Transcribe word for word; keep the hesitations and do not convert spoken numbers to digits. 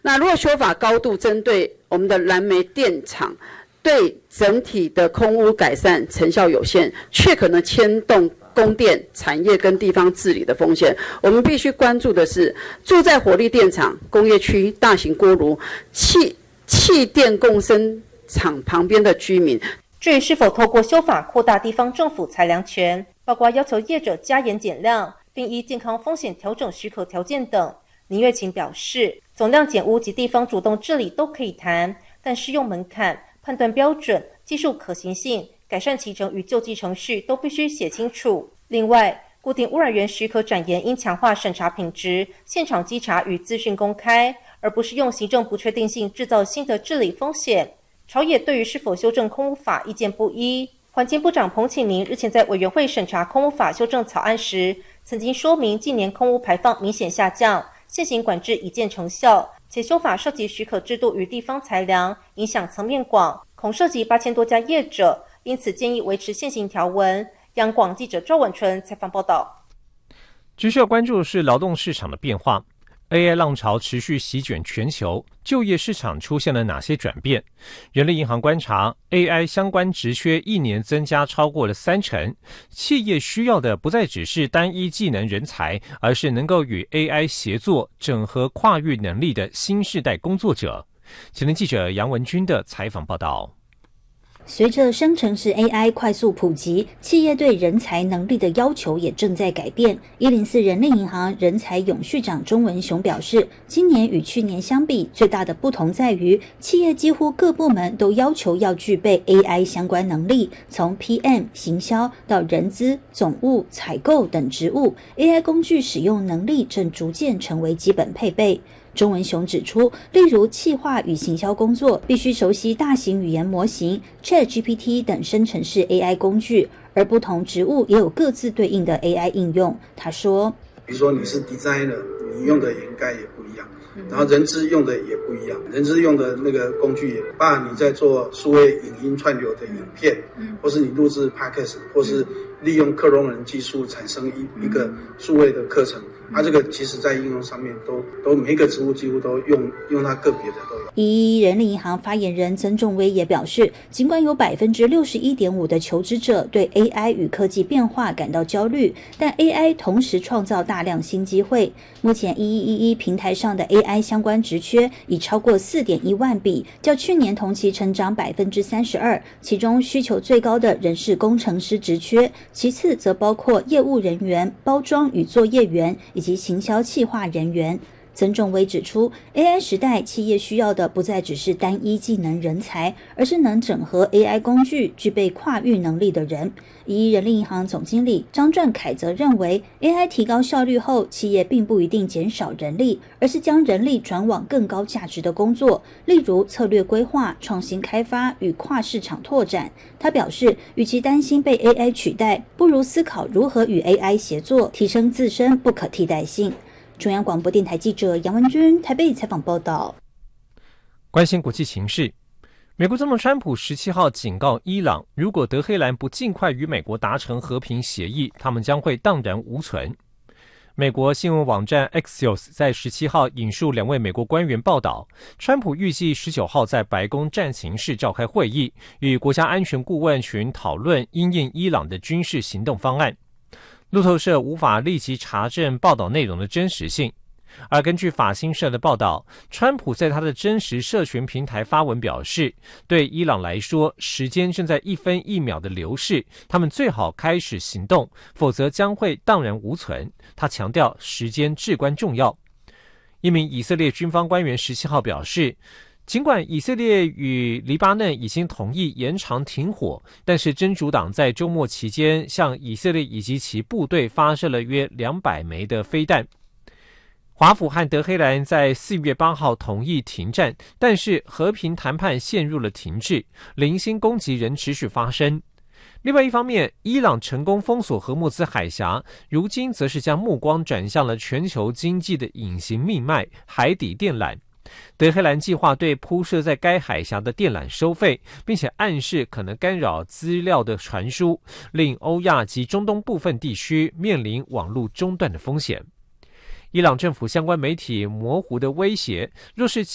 那如果修法高度针对我们的燃煤电厂，对整体的空污改善成效有限，却可能牵动供电产业跟地方治理的风险。我们必须关注的是住在火力电厂、工业区、大型锅炉、气气电共生厂旁边的居民。 至于是否透过修法扩大地方政府裁量权，包括要求业者加严减量，并依健康风险调整许可条件等，林月琴表示，总量减污及地方主动治理都可以谈，但适用门槛、判断标准、技术可行性、改善期程与救济程序都必须写清楚。另外，固定污染源许可展延应强化审查品质、现场稽查与资讯公开，而不是用行政不确定性制造新的治理风险。朝野对于是否修正空污法意见不一。环境部长彭启明日前在委员会审查空污法修正草案时，曾经说明近年空污排放明显下降，现行管制已见成效，且修法涉及许可制度与地方裁量，影响层面广，恐涉及八千多家业者，因此建议维持现行条文。央广记者周婉纯采访报道。 继续要关注的是劳动市场的变化。A I 浪潮持续席卷全球，就业市场出现了哪些转变？人力银行观察 ，A I 相关职缺一年增加超过了三成，企业需要的不再只是单一技能人才，而是能够与 A I 协作、整合跨域能力的新世代工作者。前天记者杨文君的采访报道。 随着生成式 A I 快速普及，企业对人才能力的要求也正在改变。一零四人力银行人才永续长钟文雄表示，今年与去年相比，最大的不同在于，企业几乎各部门都要求要具备 A I 相关能力，从 P M、行销到人资、总务、采购等职务 ，A I 工具使用能力正逐渐成为基本配备。钟文雄指出，例如企划与行销工作必须熟悉大型语言模型、ChatGPT 等生成式 A I 工具，而不同职务也有各自对应的 A I 应用。他说， 比如说你是 designer， 你用的也应该也不一样，然后人资用的也不一样，人资用的那个工具也包含你在做数位影音串流的影片，或是你录制 podcast， 或是利用克隆人技术产生一一个数位的课程。它、啊、这个其实在应用上面都都每一个职务几乎都用用它个别的都有。 一一人力银行发言人曾仲威也表示，尽管有百分之六十一点五的求职者对 A I 与科技变化感到焦虑，但 A I 同时创造大量新机会。目前一一一一平台上的 A I 相关职缺已超过四点一万笔，较去年同期成长百分之三十二。其中需求最高的仍是工程师职缺，其次则包括业务人员、包装与作业员以及行销企划人员。曾仲威指出 ，A I 时代企业需要的不再只是单一技能人才，而是能整合 A I 工具、具备跨域能力的人。一人力银行总经理张传凯则认为 ，A I 提高效率后，企业并不一定减少人力，而是将人力转往更高价值的工作，例如策略规划、创新开发与跨市场拓展。他表示，与其担心被 A I 取代，不如思考如何与 A I 协作，提升自身不可替代性。中央广播电台记者杨文君台北采访报道。 关心国际情势，美国总统川普十七号警告伊朗，如果德黑兰不尽快与美国达成和平协议，他们将会荡然无存。美国新闻网站 Axios 在十七号引述两位美国官员报道，川普预计十九号在白宫战情室召开会议，与国家安全顾问群讨论因应伊朗的军事行动方案。路透社无法立即查证报道内容的真实性，而根据法新社的报道，川普在他的真实社群平台发文表示，对伊朗来说，时间正在一分一秒的流逝，他们最好开始行动，否则将会荡然无存。他强调时间至关重要。一名以色列军方官员十七号表示，尽管以色列与黎巴嫩已经同意延长停火，但是真主党在周末期间向以色列以及其部队发射了约两百枚的飞弹。华府和德黑兰在四月八号同意停战，但是和平谈判陷入了停滞，零星攻击仍持续发生。另外一方面，伊朗成功封锁荷木兹海峡，如今则是将目光转向了全球经济的隐形命脉——海底电缆。德黑兰计划对铺设在该海峡的电缆收费，并且暗示可能干扰资料的传输，令欧亚及中东部分地区面临网络中断的风险。伊朗政府相关媒体模糊的威胁，若是